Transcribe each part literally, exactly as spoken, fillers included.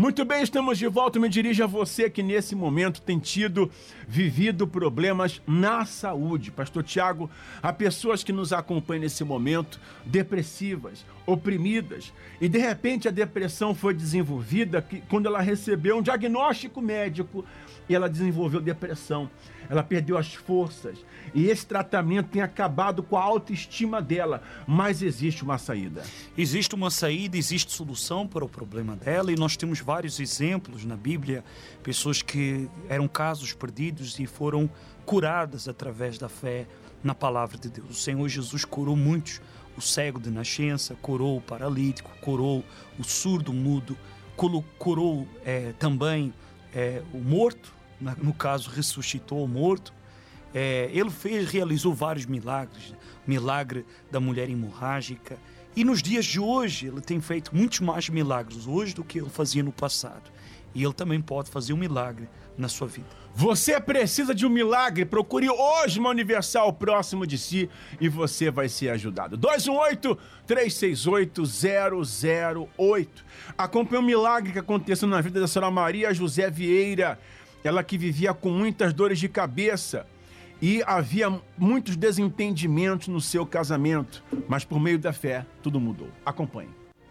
Muito bem, estamos de volta. Me dirijo a você que nesse momento tem tido, vivido problemas na saúde. Pastor Tiago, há pessoas que nos acompanham nesse momento, depressivas, oprimidas, e de repente a depressão foi desenvolvida que, quando ela recebeu um diagnóstico médico e ela desenvolveu depressão. Ela perdeu as forças e esse tratamento tem acabado com a autoestima dela, mas existe uma saída. Existe uma saída, existe solução para o problema dela e nós temos vários exemplos na Bíblia, pessoas que eram casos perdidos e foram curadas através da fé na palavra de Deus. O Senhor Jesus curou muitos, o cego de nascença, curou o paralítico, curou o surdo mudo, curou é, também é, o morto, no caso ressuscitou o morto. É, ele fez, realizou vários milagres, milagre da mulher hemorrágica, e nos dias de hoje ele tem feito muitos mais milagres hoje do que ele fazia no passado, e ele também pode fazer um milagre na sua vida. Você precisa de um milagre? Procure hoje uma Universal próximo de si e você vai ser ajudado. dois um oito, três seis oito, zero zero oito. Acompanhe um milagre que aconteceu na vida da senhora Maria José Vieira, ela que vivia com muitas dores de cabeça e havia muitos desentendimentos no seu casamento, mas por meio da fé tudo mudou. Acompanhe.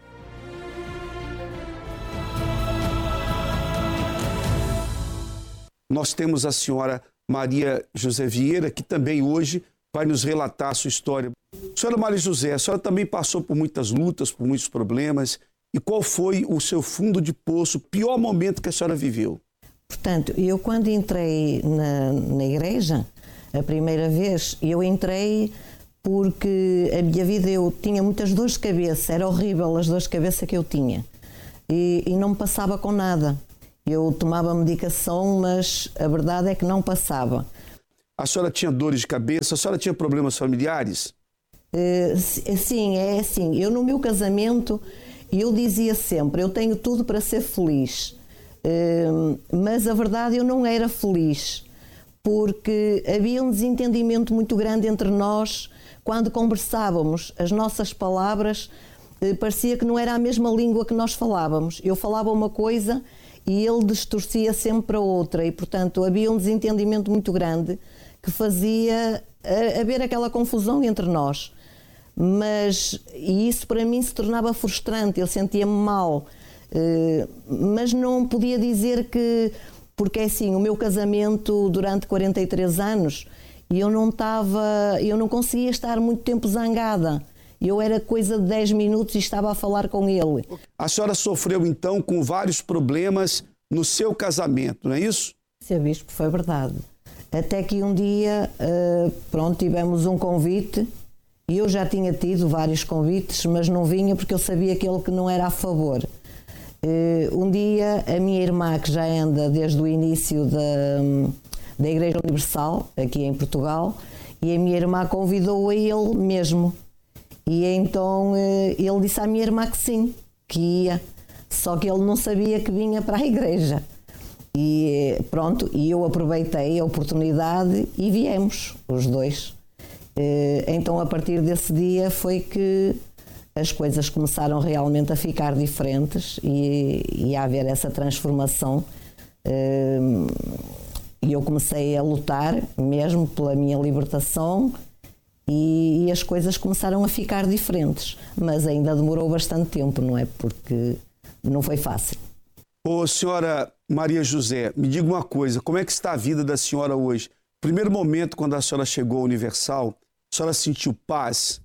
Nós temos a senhora Maria José Vieira, que também hoje vai nos relatar a sua história. Senhora Maria José, a senhora também passou por muitas lutas, por muitos problemas. E qual foi o seu fundo de poço, o pior momento que a senhora viveu? Portanto, eu quando entrei na, na igreja, a primeira vez, eu entrei porque a minha vida, eu tinha muitas dores de cabeça, era horrível as dores de cabeça que eu tinha. E, e não me passava com nada. Eu tomava medicação, mas a verdade é que não passava. A senhora tinha dores de cabeça? A senhora tinha problemas familiares? Uh, sim, é assim. Eu no meu casamento, eu dizia sempre, eu tenho tudo para ser feliz. Uh, mas a verdade eu não era feliz, porque havia um desentendimento muito grande entre nós. Quando conversávamos, as nossas palavras uh, parecia que não era a mesma língua que nós falávamos. Eu falava uma coisa e ele distorcia sempre para outra e, portanto, havia um desentendimento muito grande que fazia haver aquela confusão entre nós. Mas e isso para mim se tornava frustrante, eu sentia-me mal. Uh, mas não podia dizer que, porque é assim, o meu casamento durante quarenta e três anos, eu não estava, eu não conseguia estar muito tempo zangada. Eu era coisa de dez minutos e estava a falar com ele. A senhora sofreu então com vários problemas no seu casamento, não é isso? Seu Bispo, foi verdade. Até que um dia, uh, pronto, tivemos um convite. E eu já tinha tido vários convites, mas não vinha porque eu sabia aquele que não era a favor. Uh, um dia, a minha irmã, que já anda desde o início da, da Igreja Universal, aqui em Portugal, e a minha irmã convidou a ele mesmo. E então uh, ele disse à minha irmã que sim, que ia, só que ele não sabia que vinha para a igreja. E pronto, e eu aproveitei a oportunidade e viemos, os dois. Uh, então, a partir desse dia foi que as coisas começaram realmente a ficar diferentes e, e a haver essa transformação. E eu comecei a lutar mesmo pela minha libertação e, e as coisas começaram a ficar diferentes. Mas ainda demorou bastante tempo, não é? Porque não foi fácil. Ô, senhora Maria José, me diga uma coisa, como é que está a vida da senhora hoje? Primeiro momento, quando a senhora chegou ao Universal, a senhora sentiu paz?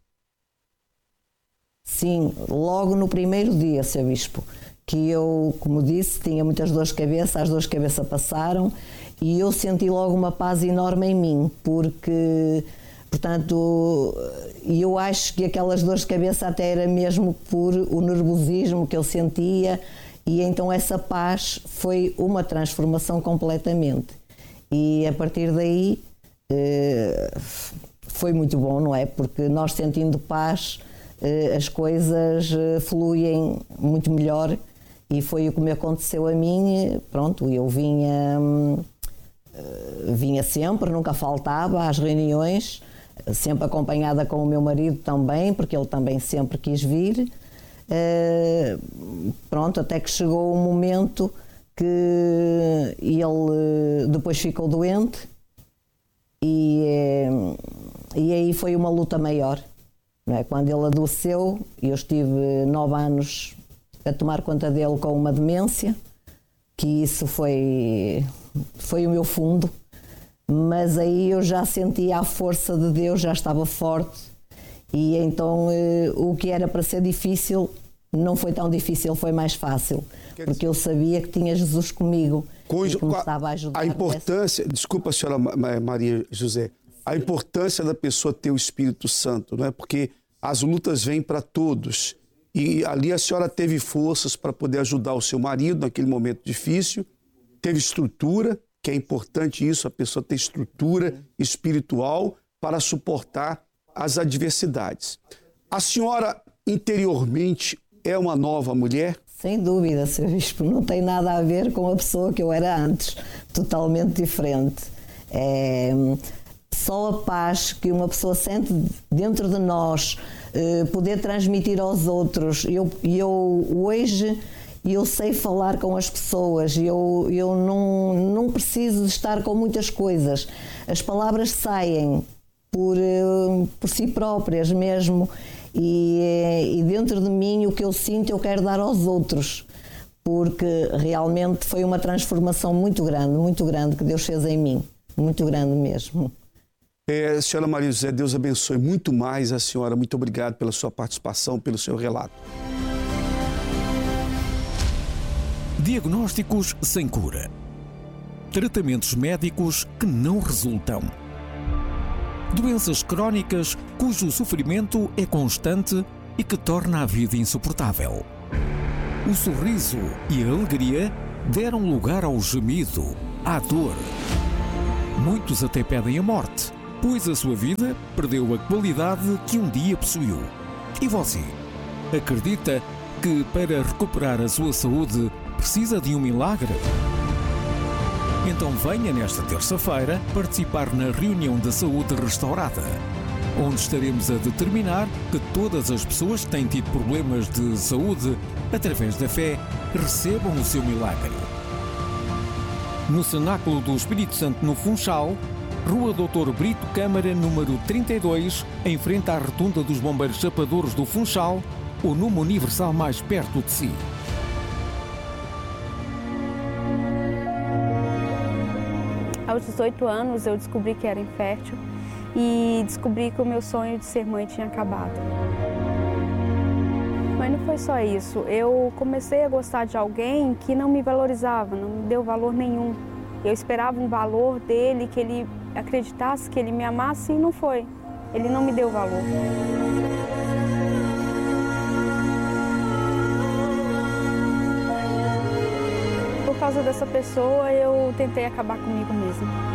Sim, logo no primeiro dia, seu Bispo, que eu, como disse, tinha muitas dores de cabeça, as dores de cabeça passaram e eu senti logo uma paz enorme em mim, porque, portanto, eu acho que aquelas dores de cabeça até era mesmo por o nervosismo que eu sentia e então essa paz foi uma transformação completamente. E a partir daí foi muito bom, não é? Porque nós sentindo paz, as coisas fluem muito melhor e foi o que me aconteceu a mim. Pronto, eu vinha, vinha sempre, nunca faltava às reuniões, sempre acompanhada com o meu marido também, porque ele também sempre quis vir. Uh, pronto, até que chegou um momento que ele depois ficou doente e, e aí foi uma luta maior. Não é? Quando ele adoeceu, eu estive nove anos a tomar conta dele com uma demência, que isso foi, foi o meu fundo, mas aí eu já sentia a força de Deus, já estava forte, e então eh, o que era para ser difícil não foi tão difícil, foi mais fácil, porque eu sabia que tinha Jesus comigo Com, e que me estava a ajudar. A importância, nessa... desculpa, senhora Maria José, a importância da pessoa ter o Espírito Santo, não é? Porque as lutas vêm para todos e ali a senhora teve forças para poder ajudar o seu marido naquele momento difícil, teve estrutura, que é importante isso, a pessoa ter estrutura espiritual para suportar as adversidades. A senhora interiormente é uma nova mulher? Sem dúvida, Senhor Bispo, não tem nada a ver com a pessoa que eu era antes, totalmente diferente. É, só a paz que uma pessoa sente dentro de nós, eh, poder transmitir aos outros. Eu, eu hoje eu sei falar com as pessoas, eu, eu não, não preciso de estar com muitas coisas. As palavras saem por, por si próprias mesmo. E, e dentro de mim o que eu sinto eu quero dar aos outros, porque realmente foi uma transformação muito grande, muito grande que Deus fez em mim, muito grande mesmo. É, senhora Maria José, Deus abençoe muito mais a senhora, muito obrigado pela sua participação, pelo seu relato. Diagnósticos sem cura. Tratamentos médicos que não resultam. Doenças crónicas cujo sofrimento é constante e que torna a vida insuportável. O sorriso e a alegria deram lugar ao gemido, à dor. Muitos até pedem a morte, pois a sua vida perdeu a qualidade que um dia possuiu. E você? Acredita que para recuperar a sua saúde precisa de um milagre? Então venha nesta terça-feira participar na reunião da saúde restaurada, onde estaremos a determinar que todas as pessoas que têm tido problemas de saúde, através da fé, recebam o seu milagre. No Cenáculo do Espírito Santo no Funchal, Rua doutor Brito Câmara, número trinta e dois, em frente à Rotunda dos Bombeiros Chapadores do Funchal, ou numa Universal mais perto de si. Aos dezoito anos eu descobri que era infértil e descobri que o meu sonho de ser mãe tinha acabado. Mas não foi só isso, eu comecei a gostar de alguém que não me valorizava, não me deu valor nenhum. Eu esperava um valor dele, que ele acreditasse, que ele me amasse, e não foi. Ele não me deu valor. Por causa dessa pessoa, eu tentei acabar comigo mesma.